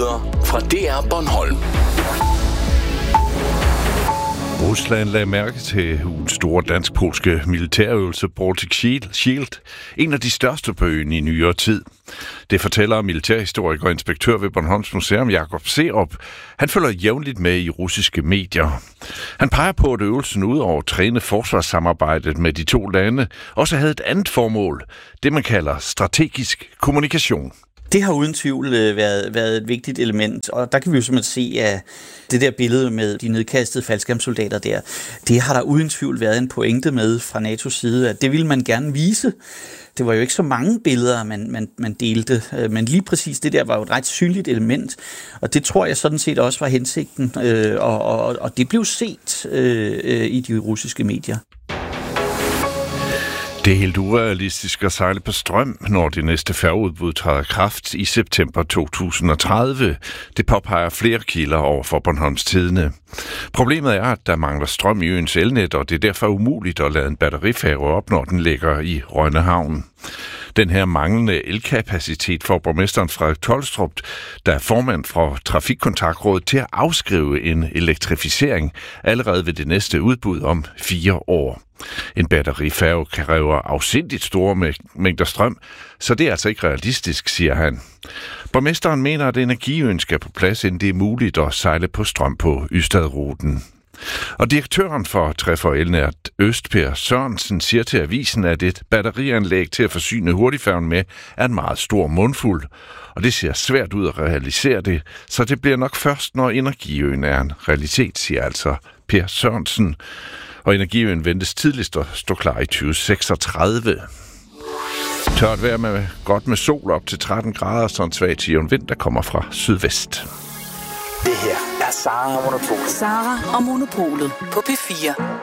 Nyheder fra DR Bornholm. Rusland lagde mærke til ugens store dansk-polske militærøvelse Baltic Shield, en af de største på øen i nyere tid. Det fortæller militærhistoriker og inspektør ved Bornholms Museum, Jakob Serup. Han følger jævnligt med i russiske medier. Han peger på, at øvelsen ud over at træne forsvarssamarbejdet med de to lande også havde et andet formål, det man kalder strategisk kommunikation. Det har uden tvivl været et vigtigt element, og der kan vi jo simpelthen se, at det der billede med de nedkastede faldskærmssoldater der, det har der uden tvivl været en pointe med fra NATO's side, at det ville man gerne vise. Det var jo ikke så mange billeder, man delte, men lige præcis det der var jo et ret synligt element, og det tror jeg sådan set også var hensigten, og det blev set i de russiske medier. Det er helt urealistisk at sejle på strøm, når det næste færgeudbud træder i kraft i september 2030. Det påpeger flere kilder over for Bornholms Tidende. Problemet er, at der mangler strøm i øens elnet, og det er derfor umuligt at lade en batterifærge op, når den ligger i Rønnehavn. Den her manglende elkapacitet får borgmesteren Frederik Tolstrup, der er formand for Trafikkontaktrådet, til at afskrive en elektrificering allerede ved det næste udbud om 4 år. En batterifærge kræver afsindigt store mængder strøm, så det er altså ikke realistisk, siger han. Borgmesteren mener, at energiøen skal på plads, inden det er muligt at sejle på strøm på Ystadruten. Og direktøren for Træffer Elnært Øst, Per Sørensen, siger til avisen, at et batterianlæg til at forsyne hurtigfærgen med er en meget stor mundfuld. Og det ser svært ud at realisere det, så det bliver nok først, når energiøen er en realitet, siger altså Per Sørensen. Og energiøen ventes tidligst at stå klar i 2036. Tørt vejr med godt med sol op til 13 grader, så en svag til jævn vind, der kommer fra sydvest. Det her er Sara og Monopolet. Sara og Monopolet på P4.